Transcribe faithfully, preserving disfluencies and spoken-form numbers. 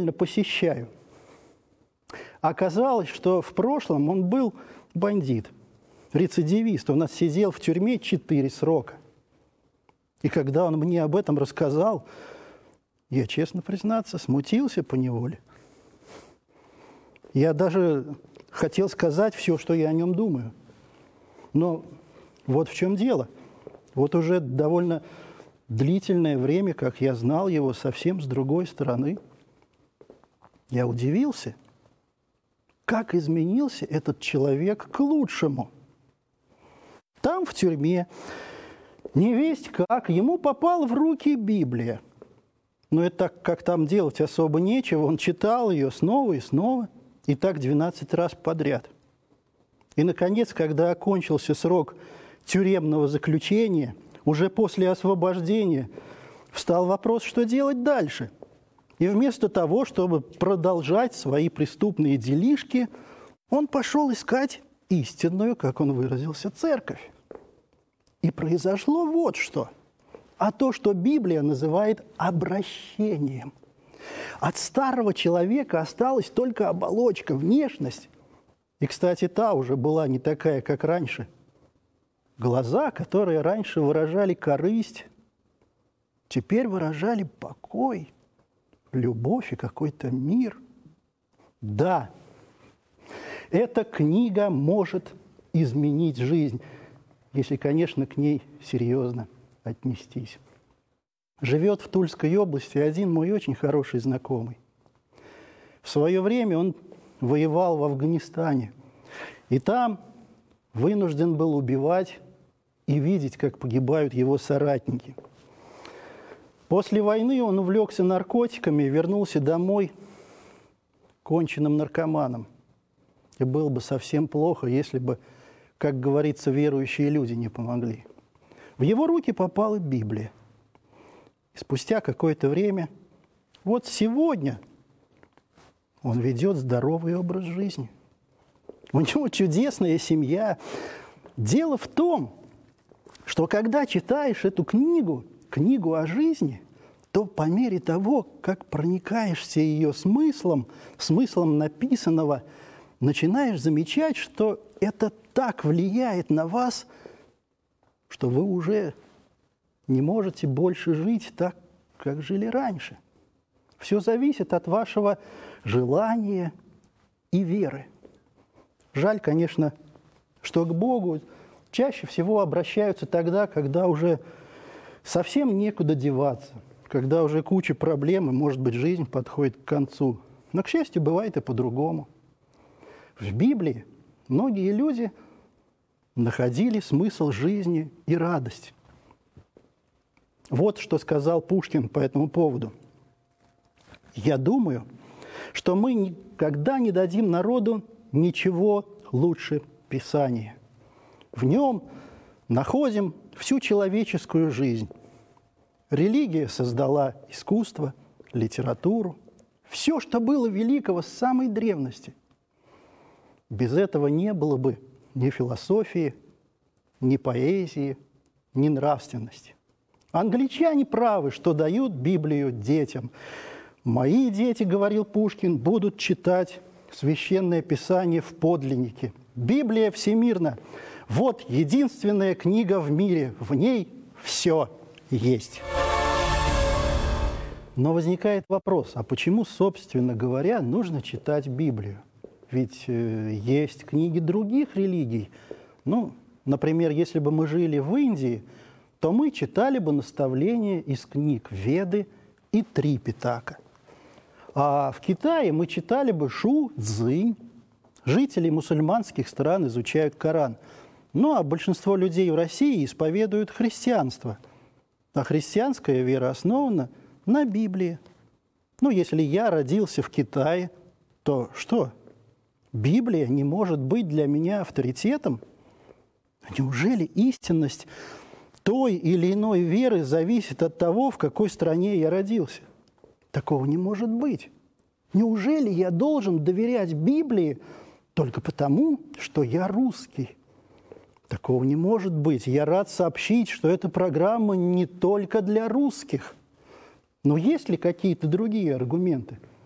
невольно посещаю. Оказалось, что в прошлом он был бандит, рецидивист. Он отсидел в тюрьме четыре срока. И когда он мне об этом рассказал, я, честно признаться, смутился поневоле. Я даже хотел сказать все, что я о нем думаю. Но вот в чем дело. Вот уже довольно длительное время, как я знал его совсем с другой стороны, я удивился, как изменился этот человек к лучшему. Там, в тюрьме, невесть как, ему попала в руки Библия. Но это так, как там делать особо нечего, он читал ее снова и снова, и так двенадцать раз подряд. И, наконец, когда окончился срок тюремного заключения, уже после освобождения, встал вопрос, что делать дальше. И вместо того, чтобы продолжать свои преступные делишки, он пошел искать истинную, как он выразился, церковь. И произошло вот что. А то, что Библия называет обращением. От старого человека осталась только оболочка, внешность. И, кстати, та уже была не такая, как раньше. Глаза, которые раньше выражали корысть, теперь выражали покой, любовь и какой-то мир. Да, эта книга может изменить жизнь, если, конечно, к ней серьезно отнестись. Живет в Тульской области один мой очень хороший знакомый. В свое время он воевал в Афганистане. И там вынужден был убивать и видеть, как погибают его соратники. После войны он увлекся наркотиками и вернулся домой конченным наркоманом. И было бы совсем плохо, если бы, как говорится, верующие люди не помогли. В его руки попала Библия. И спустя какое-то время, вот сегодня, он ведет здоровый образ жизни. У него чудесная семья. Дело в том, что когда читаешь эту книгу, книгу о жизни, то по мере того, как проникаешься ее смыслом, смыслом написанного, начинаешь замечать, что это так влияет на вас, что вы уже не можете больше жить так, как жили раньше. Все зависит от вашего желания и веры. Жаль, конечно, что к Богу чаще всего обращаются тогда, когда уже совсем некуда деваться, когда уже куча проблем, и, может быть, жизнь подходит к концу. Но, к счастью, бывает и по-другому. В Библии многие люди находили смысл жизни и радость. Вот что сказал Пушкин по этому поводу. «Я думаю, что мы никогда не дадим народу ничего лучше Писания. В нем находим всю человеческую жизнь. Религия создала искусство, литературу, все, что было великого с самой древности. Без этого не было бы ни философии, ни поэзии, ни нравственности. Англичане правы, что дают Библию детям. Мои дети, говорил Пушкин, будут читать Священное Писание в подлиннике. Библия всемирна. Вот единственная книга в мире. В ней все есть». Но возникает вопрос, а почему, собственно говоря, нужно читать Библию? Ведь э, есть книги других религий. Ну, например, если бы мы жили в Индии, то мы читали бы наставления из книг Веды и Трипитака. А в Китае мы читали бы Шу Цзинь. Жители мусульманских стран изучают Коран. Ну, а большинство людей в России исповедуют христианство. А христианская вера основана на Библии. Ну, если я родился в Китае, то что? Библия не может быть для меня авторитетом? Неужели истинность той или иной веры зависит от того, в какой стране я родился? Такого не может быть. Неужели я должен доверять Библии только потому, что я русский? Такого не может быть. Я рад сообщить, что эта программа не только для русских. Но есть ли какие-то другие аргументы?